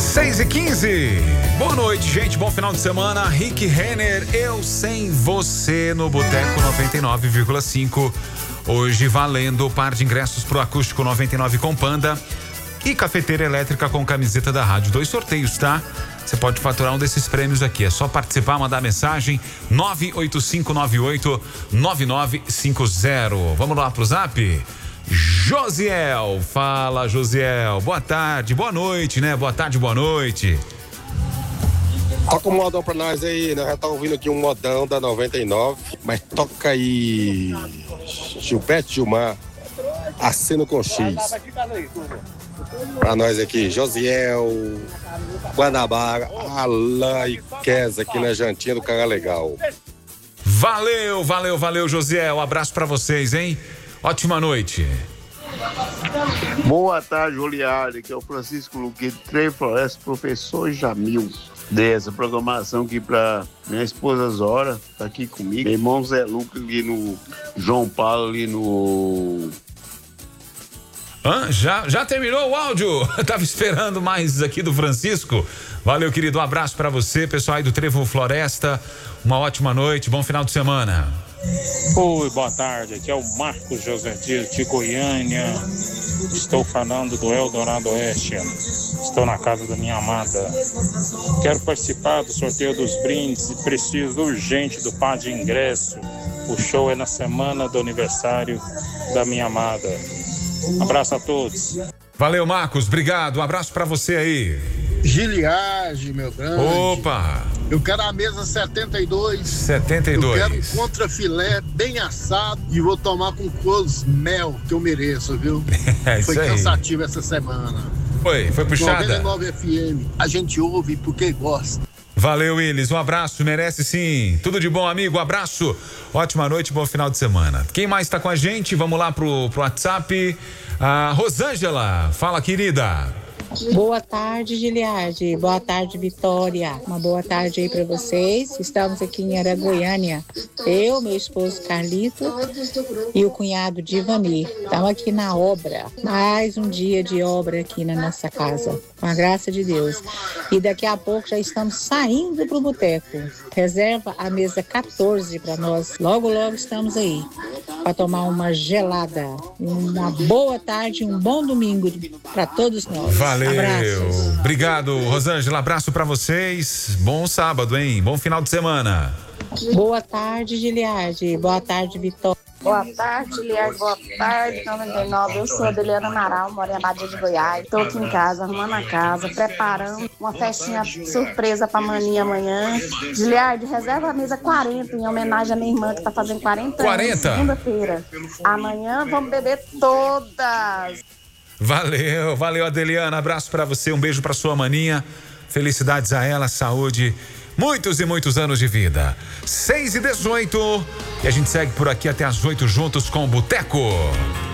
6h15. Boa noite, gente. Bom final de semana. Rick Renner, Eu Sem Você no Boteco 99,5. Hoje valendo o par de ingressos pro Acústico 99 com Panda e cafeteira elétrica com camiseta da rádio. 2 sorteios, tá? Você pode faturar um desses prêmios aqui. É só participar, mandar mensagem 98598-9950. Vamos lá pro Zap? Josiel, fala Josiel, boa tarde, boa noite, né? Boa tarde, boa noite. Toca um modão pra nós aí, nós já tá ouvindo aqui um modão da 99, mas toca aí Gilberto Gilmar, Aceno com X. Pra nós aqui, Josiel, Guanabara, Alain e Kesa aqui na jantinha do Cara Legal. Valeu, Josiel, abraço pra vocês, hein? Ótima noite. Boa tarde, Juliário, que é o Francisco Luque, Trem Floresta, professor Jamil. Dessa programação aqui pra minha esposa Zora, tá aqui comigo. Meu irmão Zé Lucas ali no João Paulo, ali no... Já terminou o áudio? Tava esperando mais aqui do Francisco. Valeu, querido, um abraço pra você, pessoal aí do Trevo Floresta. Uma ótima noite, bom final de semana. Oi, boa tarde, aqui é o Marcos José Dias de Goiânia. Estou falando do Eldorado Oeste. Estou na casa da minha amada. Quero participar do sorteio dos brindes e preciso urgente do par de ingresso. O show é na semana do aniversário da minha amada. Abraço a todos. Valeu, Marcos, obrigado, um abraço pra você aí. Giliage, meu grande. Opa! Eu quero a mesa 72. 72. Eu quero um contrafilé bem assado e vou tomar com cosmel, que eu mereço, viu? É isso Foi aí. cansativo essa semana. Foi puxada? 99 FM, a gente ouve porque gosta. Valeu, Willis, um abraço, merece sim. Tudo de bom, amigo, um abraço. Ótima noite, bom final de semana. Quem mais tá com a gente? Vamos lá pro WhatsApp. A Rosângela, fala, querida. Boa tarde, Giliade. Boa tarde, Vitória. Uma boa tarde aí para vocês. Estamos aqui em Araguaiânia. Eu, meu esposo Carlito e o cunhado Divanir. Estamos aqui na obra. Mais um dia de obra aqui na nossa casa. Com a graça de Deus. E daqui a pouco já estamos saindo pro boteco. Reserva a mesa 14 para nós. Logo estamos aí para tomar uma gelada. Uma boa tarde, um bom domingo para todos nós. Valeu. Abraços. Obrigado, Rosângela. Abraço pra vocês. Bom sábado, hein? Bom final de semana. Boa tarde, Giliade. Boa tarde, Vitória. Boa tarde, Giliade. Boa tarde, 99. Eu sou a Adeliana Amaral, moro em Abadia de Goiás. Estou aqui em casa, arrumando a casa, preparando uma festinha surpresa pra Maninha amanhã. Giliade, reserva a mesa 40 em homenagem à minha irmã que tá fazendo 40 anos. Segunda-feira. Amanhã vamos beber todas. Valeu, Adeliana. Abraço pra você, um beijo pra sua maninha. Felicidades a ela, saúde, muitos e muitos anos de vida. 6h18 e a gente segue por aqui até as 8 juntos com o Boteco.